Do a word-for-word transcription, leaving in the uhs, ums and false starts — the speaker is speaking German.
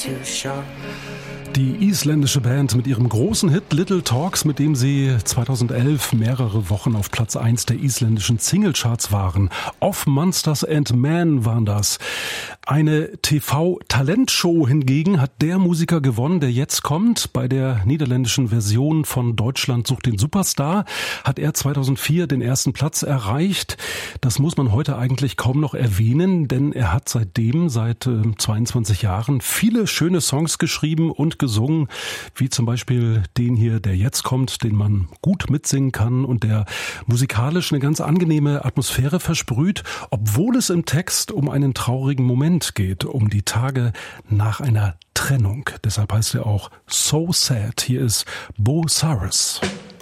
Die isländische Band mit ihrem großen Hit Little Talks, mit dem sie zweitausendelf mehrere Wochen auf Platz eins der isländischen Singlecharts waren. Of Monsters and Men waren das. Eine T V-Talentshow hingegen hat der Musiker gewonnen, der jetzt kommt. Bei der niederländischen Version von Deutschland sucht den Superstar hat er zweitausendvier den ersten Platz erreicht. Das muss man heute eigentlich kaum noch erwähnen, denn er hat seitdem, seit äh, zweiundzwanzig Jahren, viele schöne Songs geschrieben und gesungen, wie zum Beispiel den hier, der jetzt kommt, den man gut mitsingen kann und der musikalisch eine ganz angenehme Atmosphäre versprüht, obwohl es im Text um einen traurigen Moment geht, um die Tage nach einer Trennung. Deshalb heißt er auch So Sad. Hier ist Bo Cyrus.